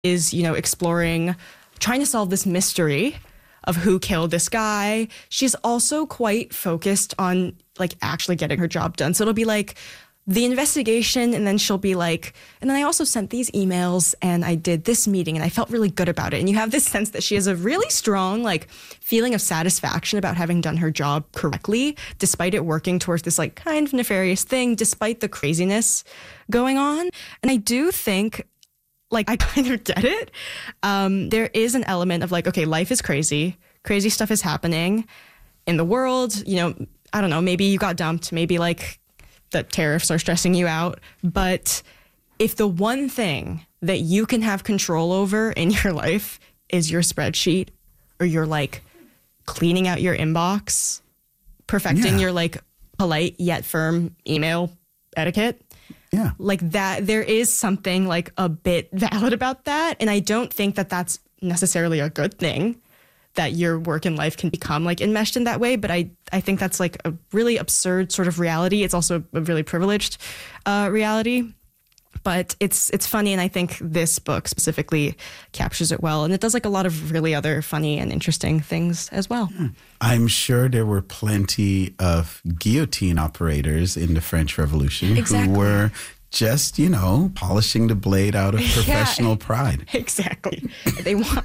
is, exploring, trying to solve this mystery of who killed this guy. She's also quite focused on like actually getting her job done. So it'll be like the investigation, and then she'll be like, and then I also sent these emails and I did this meeting and I felt really good about it. And you have this sense that she has a really strong like feeling of satisfaction about having done her job correctly, despite it working towards this like kind of nefarious thing, despite the craziness going on. And I do think like I kind of get it. There is an element of like, okay, life is crazy. Crazy stuff is happening in the world. I don't know, maybe you got dumped, maybe like the tariffs are stressing you out. But if the one thing that you can have control over in your life is your spreadsheet, or you're like cleaning out your inbox, perfecting your like polite yet firm email etiquette, like that, there is something like a bit valid about that. And I don't think that that's necessarily a good thing, that your work and life can become like enmeshed in that way. But I think that's like a really absurd sort of reality. It's also a really privileged reality. But it's funny, and I think this book specifically captures it well. And it does like a lot of really other funny and interesting things as well. I'm sure there were plenty of guillotine operators in the French Revolution who were just, polishing the blade out of professional pride. Exactly. They want...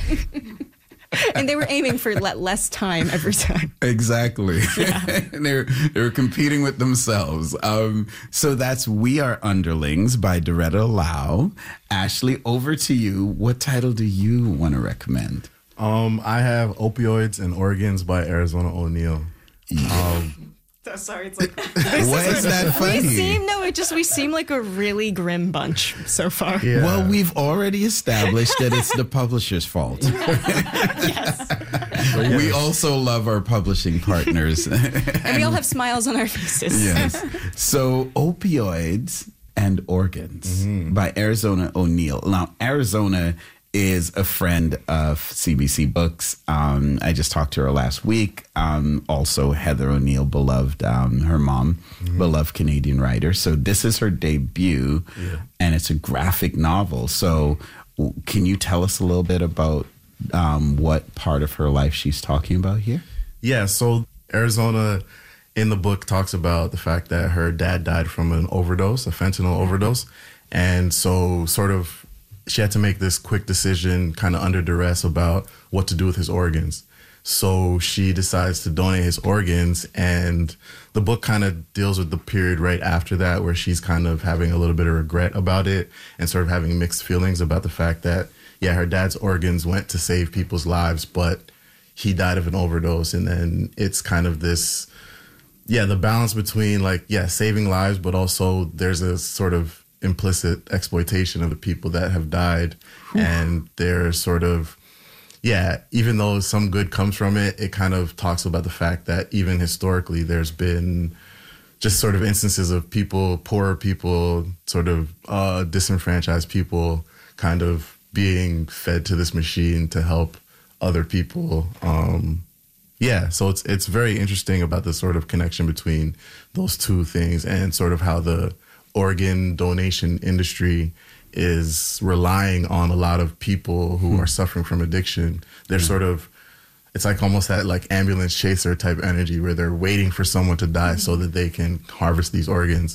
And they were aiming for less time every time. Exactly. Yeah. they were competing with themselves. So that's We Are Underlings by Doretta Lau. Ashley, over to you. What title do you want to recommend? I have Opioids and Organs by Arizona O'Neil. Sorry, it's like... Why is that funny? We seem like a really grim bunch so far. Yeah. Well, we've already established that it's the publisher's fault. Yes. We also love our publishing partners. And we all have smiles on our faces. Yes. So, Opioids and Organs by Arizona O'Neil. Now, Arizona is a friend of CBC Books. I just talked to her last week. Also, Heather O'Neil, beloved, her mom, beloved Canadian writer. So this is her debut, and it's a graphic novel. So can you tell us a little bit about what part of her life she's talking about here? Yeah, so Arizona in the book talks about the fact that her dad died from an overdose, a fentanyl overdose. And so sort of she had to make this quick decision kind of under duress about what to do with his organs. So she decides to donate his organs, and the book kind of deals with the period right after that where she's kind of having a little bit of regret about it and sort of having mixed feelings about the fact that, her dad's organs went to save people's lives, but he died of an overdose. And then it's kind of this, the balance between like, saving lives, but also there's a sort of implicit exploitation of the people that have died. And they're sort of, even though some good comes from it, it kind of talks about the fact that even historically there's been just sort of instances of people, poorer people, sort of disenfranchised people kind of being fed to this machine to help other people. So it's very interesting about the sort of connection between those two things and sort of how the organ donation industry is relying on a lot of people who are suffering from addiction. They're sort of, it's like almost that like ambulance chaser type energy where they're waiting for someone to die so that they can harvest these organs.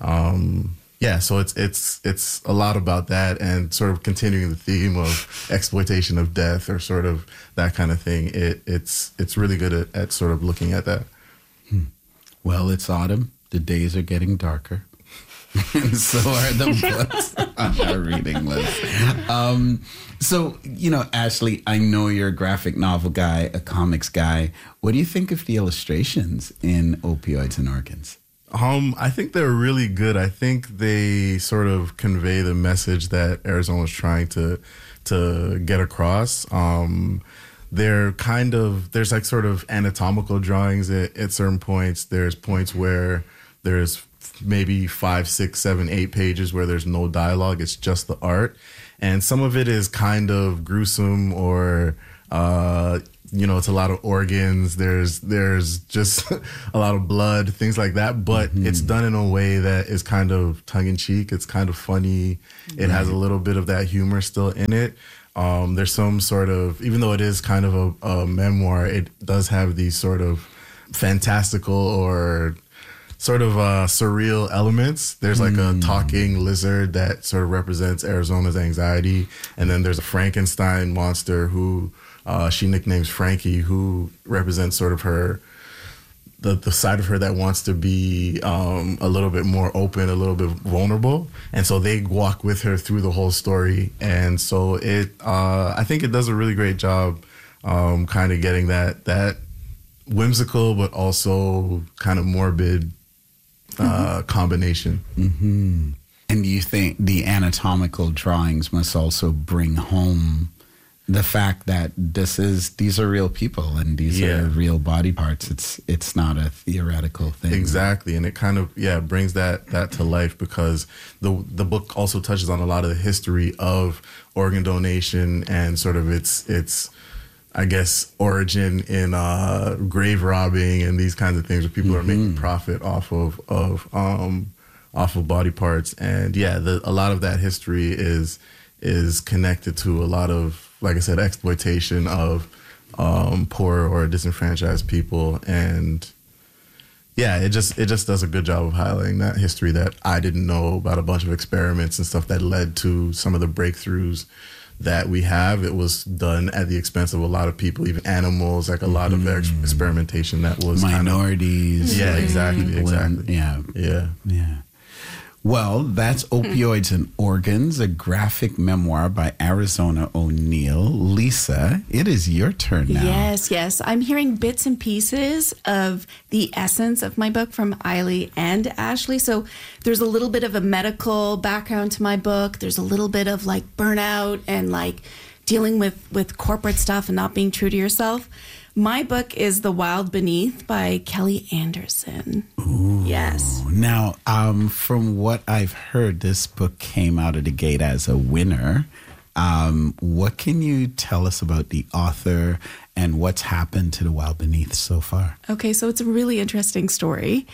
So it's a lot about that and sort of continuing the theme of exploitation of death or sort of that kind of thing. It's really good at sort of looking at that. Well, it's autumn. The days are getting darker. And so are the books on our reading list. So, Ashley, I know you're a graphic novel guy, a comics guy. What do you think of the illustrations in Opioids and Organs? I think they're really good. I think they sort of convey the message that Arizona's trying to get across. They're kind of, there's like sort of anatomical drawings at certain points. There's points where there's maybe 5, 6, 7, 8 pages where there's no dialogue. It's just the art. And some of it is kind of gruesome or It's a lot of organs. There's just a lot of blood, things like that. But it's done in a way that is kind of tongue in cheek. It's kind of funny. It has a little bit of that humor still in it. There's some sort of, even though it is kind of a memoir, it does have these sort of fantastical or sort of surreal elements. There's like a talking lizard that sort of represents Arizona's anxiety. And then there's a Frankenstein monster who she nicknames Frankie, who represents sort of her, the side of her that wants to be a little bit more open, a little bit vulnerable. And so they walk with her through the whole story. And so I think it does a really great job kind of getting that whimsical but also kind of morbid combination. Mm-hmm. And do you think the anatomical drawings must also bring home the fact that these are real people and these are real body parts? It's not a theoretical thing. Exactly. And it kind of brings that to life, because the book also touches on a lot of the history of organ donation and sort of its I guess origin in grave robbing and these kinds of things where people are making profit off of body parts. And a lot of that history is connected to a lot of, like I said, exploitation of poor or disenfranchised people. And it just does a good job of highlighting that history that I didn't know about, a bunch of experiments and stuff that led to some of the breakthroughs that we have. It was done at the expense of a lot of people, even animals, like a lot of experimentation that was minorities. Exactly. Yeah. Well, that's Opioids and Organs, a graphic memoir by Arizona O'Neil. Lisa, it is your turn now. Yes. I'm hearing bits and pieces of the essence of my book from Eiley and Ashley. So there's a little bit of a medical background to my book. There's a little bit of like burnout and like dealing with corporate stuff and not being true to yourself. My book is The Wild Beneath by Kelly Anderson. Ooh. Yes. Now, from what I've heard, this book came out of the gate as a winner. What can you tell us about the author and what's happened to The Wild Beneath so far? Okay, so it's a really interesting story.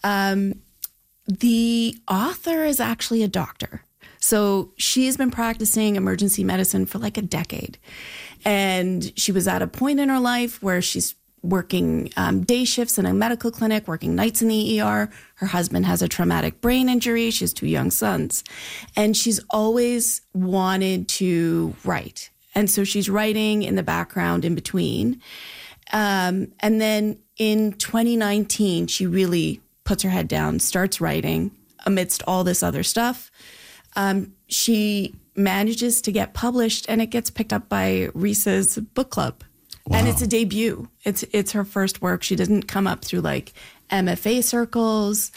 The author is actually a doctor. So she's been practicing emergency medicine for like a decade. And she was at a point in her life where she's working day shifts in a medical clinic, working nights in the ER. Her husband has a traumatic brain injury. She has 2 young sons. And she's always wanted to write. And so she's writing in the background in between. And then in 2019, she really puts her head down, starts writing amidst all this other stuff. She manages to get published, and it gets picked up by Reese's book club. Wow. And it's a debut. It's her first work. She didn't come up through like MFA circles.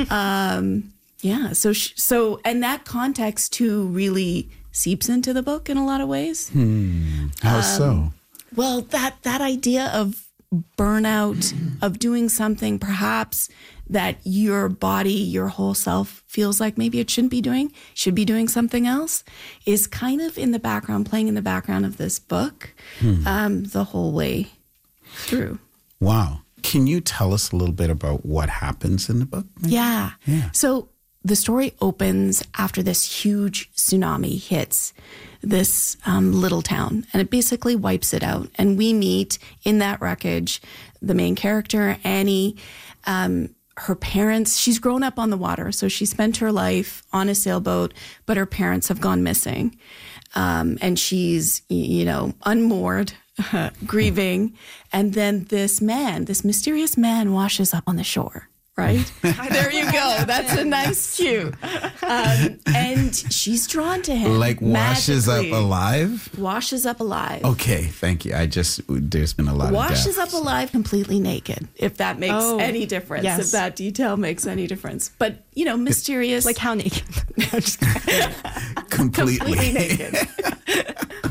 So and that context too really seeps into the book in a lot of ways. How so? Well, that idea of burnout, of doing something perhaps that your body, your whole self feels like maybe it shouldn't be doing, should be doing something else, is kind of in the background, playing in the background of this book the whole way through. Wow. Can you tell us a little bit about what happens in the book? Yeah. So the story opens after this huge tsunami hits this little town, and it basically wipes it out. And we meet in that wreckage the main character, Annie. Her parents, she's grown up on the water, so she spent her life on a sailboat, but her parents have gone missing. And she's, unmoored, grieving. And then this mysterious man washes up on the shore. Right? There you go. That's a nice cue. And she's drawn to him. Like washes up magically. alive? Washes up alive. Okay, thank you. There's been a lot Washes of up alive completely naked, if that makes any difference. Yes. If that detail makes any difference. But, mysterious. Like how naked? No, just completely naked.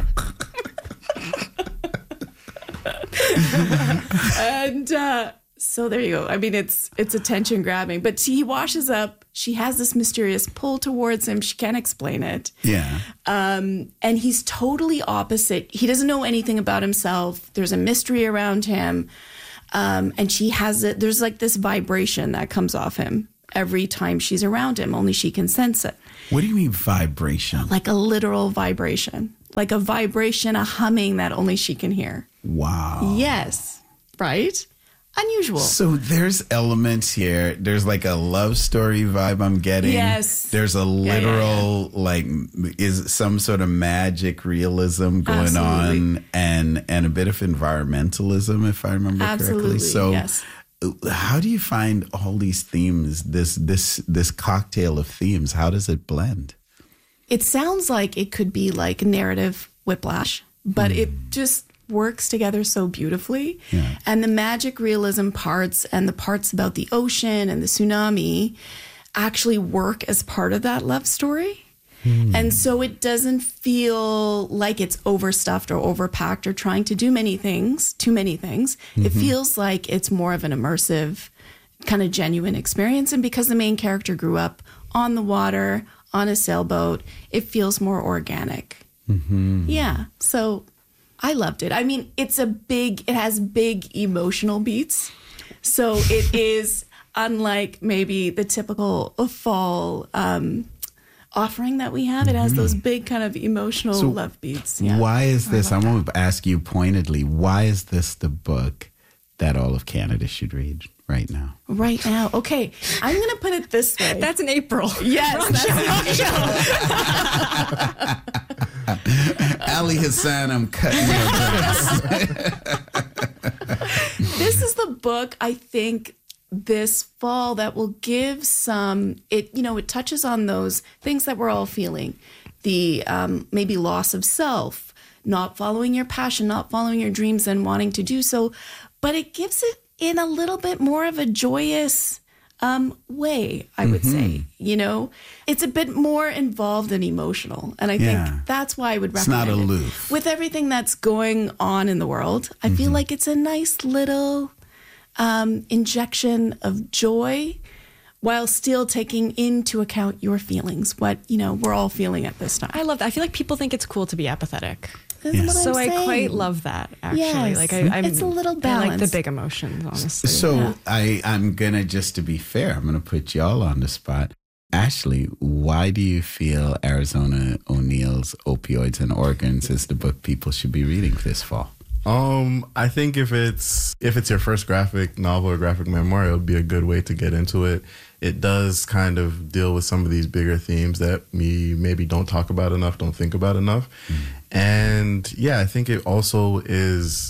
And So there you go. I mean, it's attention grabbing. But he washes up. She has this mysterious pull towards him. She can't explain it. Yeah. And he's totally opposite. He doesn't know anything about himself. There's a mystery around him. And she has it. There's like this vibration that comes off him every time she's around him. Only she can sense it. What do you mean vibration? Like a literal vibration. Like a vibration, a humming that only she can hear. Wow. Yes. Right? Unusual. So there's elements here. There's like a love story vibe I'm getting. Yes. There's a literal, like, is some sort of magic realism going on and a bit of environmentalism, if I remember correctly. So yes. How do you find all these themes, this cocktail of themes? How does it blend? It sounds like it could be like narrative whiplash, but it just works together so beautifully. Yeah. And the magic realism parts and the parts about the ocean and the tsunami actually work as part of that love story. And so it doesn't feel like it's overstuffed or overpacked or trying to do too many things. It feels like it's more of an immersive, kind of genuine experience. And because the main character grew up on the water, on a sailboat, it feels more organic. Yeah. So I loved it. I mean, it has big emotional beats. So it is unlike maybe the typical fall offering that we have. It has those big kind of emotional love beats. Yeah. Why is this? I'm going to ask you pointedly, why is this the book that all of Canada should read right now? Right now. Okay. I'm going to put it this way. That's in April. Yes. Ali Hassan, I'm cutting your dress. This is the book, I think, this fall that will give it touches on those things that we're all feeling. The maybe loss of self, not following your passion, not following your dreams and wanting to do so. But it gives it in a little bit more of a joyous way, I would say. It's a bit more involved and emotional. And I think that's why I would recommend it. It's not aloof. With everything that's going on in the world, I feel like it's a nice little injection of joy while still taking into account your feelings, what, we're all feeling at this time. I love that. I feel like people think it's cool to be apathetic. That's what I'm I quite saying. love that, actually. Yes. Like It's a little I like balance. the big emotions, honestly. So I'm going to, just to be fair, I'm going to put y'all on the spot. Ashley, why do you feel Arizona O'Neill's Opioids and Organs is the book people should be reading this fall? I think if it's your first graphic novel or graphic memoir, it would be a good way to get into it. It does kind of deal with some of these bigger themes that we maybe don't talk about enough, don't think about enough. And yeah, I think it also is,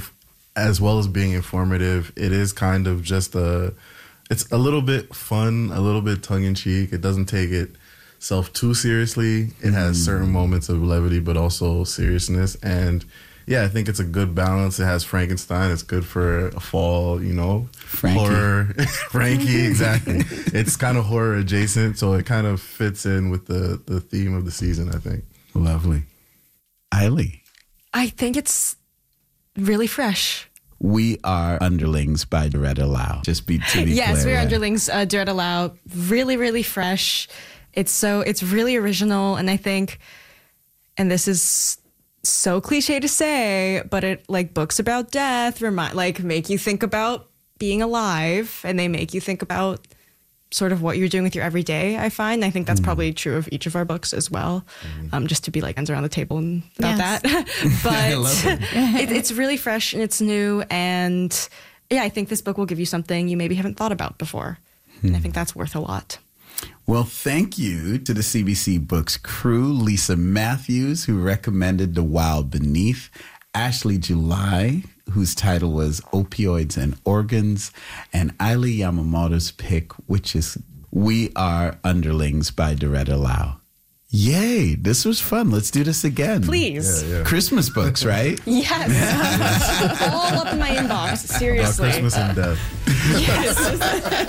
as well as being informative, it is kind of just it's a little bit fun, a little bit tongue in cheek. It doesn't take itself too seriously. It has certain moments of levity, but also seriousness. And yeah, I think it's a good balance. It has Frankenstein. It's good for a fall, Frankie. Horror. Frankie, exactly. It's kind of horror adjacent, so it kind of fits in with the theme of the season, I think. Lovely. Eiley. I think it's really fresh. We Are Underlings by Doretta Lau. To be Yes, clear. We're Underlings, Doretta Lau. Really, really fresh. It's really original. And I think, and this is so cliche to say, but it, like, books about death make you think about being alive, and they make you think about sort of what you're doing with your everyday, I find. I think that's probably true of each of our books as well, just to be like hands around the table and about that. But I love it. it's really fresh and it's new. And yeah, I think this book will give you something you maybe haven't thought about before. And I think that's worth a lot. Well, thank you to the CBC Books crew, Lisa Matthews, who recommended The Wild Beneath, Ashley July, whose title was Opioids and Organs, and Eiley Yamamoto's pick, which is We Are Underlings by Doretta Lau. Yay, this was fun. Let's do this again. Please. Yeah. Christmas books, right? Yes. All up in my inbox. Seriously. About Christmas and death. Yes.